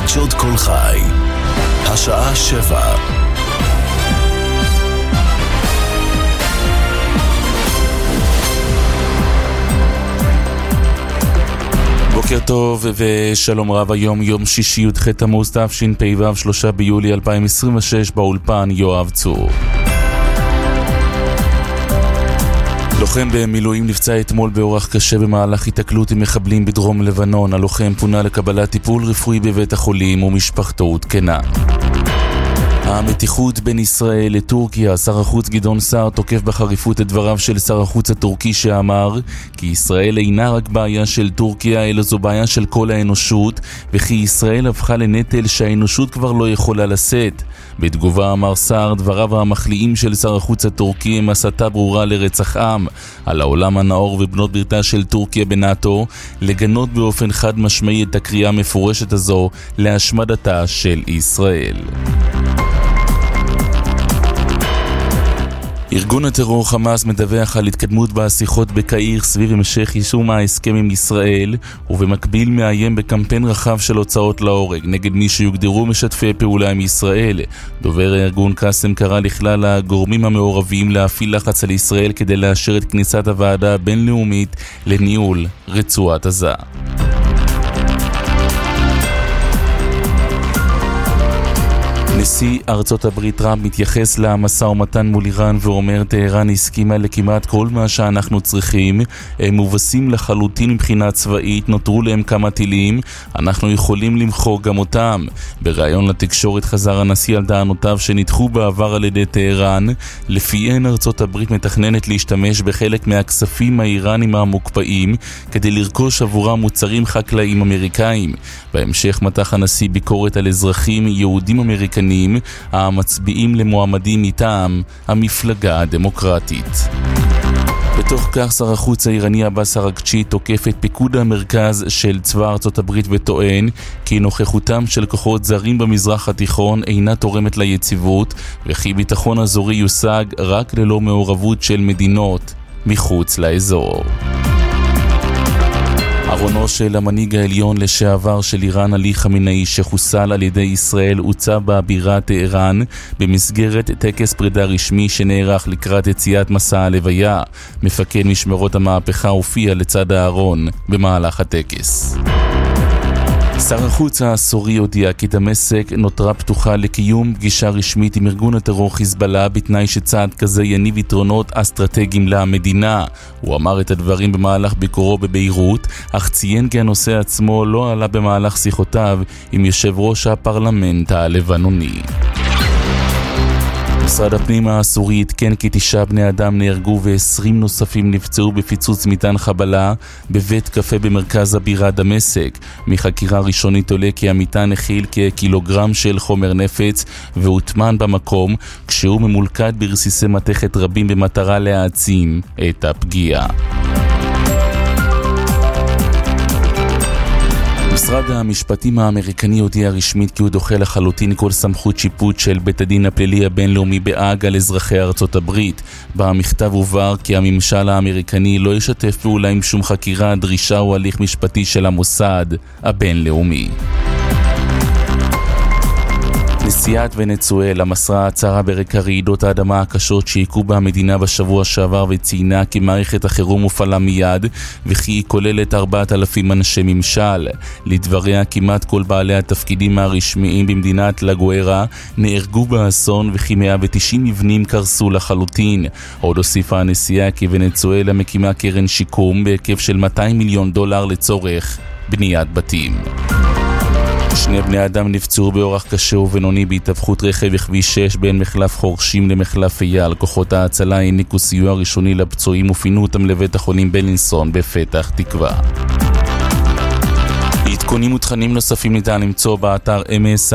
חדשות כל חי, השעה 7. בוקר טוב ושלום רב. היום יום שישי י"ח תמוז תשפ"ו 3 ביולי 2026. באולפן יואב צור. לוחם במילואים נפצע אתמול באורח קשה במהלך התקלות עם מחבלים בדרום לבנון. הלוחם פונה לקבלת טיפול רפואי בבית החולים ומשפחתו עודכנה. המתיחות בין ישראל לטורקיה. שר החוץ גדעון סער תוקף בחריפות את דבריו של שר החוץ הטורקי שאמר כי ישראל אינה רק בעיה של טורקיה אלא זו בעיה של כל האנושות, וכי ישראל הפכה לנטל שהאנושות כבר לא יכולה לשאת. בתגובה אמר סער, דבריו המחליאים של שר החוץ הטורקי הם הסתה ברורה לרצח עם על העולם הנאור ובנות בריתה של טורקיה בנאטו, לגנות באופן חד משמעי את הקריאה המפורשת הזו להשמדתה של ישראל. ארגון הטרור חמאס מדווח על התקדמות בשיחות בקהיר סביב המשך יישום ההסכם עם ישראל, ובמקביל מאיים בקמפיין רחב של הוצאות להורג נגד מי שיוגדרו משתפי פעולה עם ישראל. דובר הארגון קאסם קרא לכלל הגורמים המעורבים להפעיל לחץ על ישראל כדי לאשר את כניסת הוועדה הבינלאומית לניהול רצועת עזה. נשיא ארצות הברית טראמפ מתייחס למשא ומתן מול איראן ואומר טהרן הסכימה לכמעט כל מה שאנחנו צריכים, הם מובסים לחלוטין מבחינה צבאית, נותרו להם כמה טילים, אנחנו יכולים למחוק גם אותם. בראיון לתקשורת חזר הנשיא על טענותיו שנדחו בעבר על ידי טהרן, לפיהן ארצות הברית מתכננת להשתמש בחלק מהכספים האיראנים המוקפאים כדי לרכוש עבורם מוצרים חקלאיים אמריקאים. בהמשך מתח הנשיא ביקורת על אזרחים יהודים אמריקנים המצביעים למועמדים מטעם המפלגה הדמוקרטית. בתוך כך שר החוץ האיראני עבאס אראגצ'י תוקף את פיקוד המרכז של צבא ארצות הברית וטוען כי נוכחותם של כוחות זרים במזרח התיכון אינה תורמת ליציבות, וכי ביטחון אזורי יושג רק ללא מעורבות של מדינות מחוץ לאזור. ארונו של המנהיג העליון לשעבר של איראן עלי חמינאי שחוסל על ידי ישראל הוצב בבירה טהרן במסגרת טקס פרידה רשמי שנערך לקראת יציאת מסע הלוויה. מפקד משמרות המהפכה הופיע לצד הארון במהלך הטקס. שר החוץ הסורי הודיע כי דמשק נותרה פתוחה לקיום פגישה רשמית עם ארגון הטרור חיזבאללה בתנאי שצעד כזה יניב יתרונות אסטרטגיים למדינה. הוא אמר את הדברים במהלך ביקורו בביירות, אך ציין כי הנושא עצמו לא עלה במהלך שיחותיו עם יושב ראש הפרלמנט הלבנוני. משרד הפנים הסורי עדכן כי 9 בני אדם נהרגו ו20 נוספים נפצעו בפיצוץ מטען חבלה בבית קפה במרכז הבירה דמשק. מחקירה ראשונית עולה כי המטען הכיל כקילוגרם של חומר נפץ והוטמן במקום כשהוא ממולכד ברסיסי מתכת רבים במטרה להעצים את הפגיעה. משרד המשפטים האמריקני הודיע רשמית כי הוא דוחה לחלוטין כל סמכות שיפוט של בית הדין הפלילי הבינלאומי בהאג על אזרחי ארצות הברית. במכתב הובהר כי הממשל האמריקני לא ישתף פעולה עם שום חקירה, דרישה או הליך משפטי של המוסד הבינלאומי. נשיאת ונצואלה מסרה הצהרה ברקע רעידות האדמה הקשות שהיכו במדינה בשבוע שעבר וציינה כי מערכת החירום הופעלה מיד וכי היא כוללת 4,000 אנשי ממשל. לדבריה כמעט כל בעלי התפקידים הרשמיים במדינת לגוארה נהרגו באסון וכי 190 מבנים קרסו לחלוטין. עוד הוסיפה הנשיאה כי ונצואלה מקימה קרן שיקום בהיקף של $200 מיליון לצורך בניית בתים. 2 בני אדם נפצעו באורח קשה ובינוני בהתהפכות רכב בכביש 6 בין מחלף חורשים למחלף אייל. כוחות ההצלה העניקו סיוע ראשוני לפצועים ופינו אותם לבית החולים בלינסון בפתח תקווה. עדכונים ותכנים נוספים ניתן למצוא באתר MS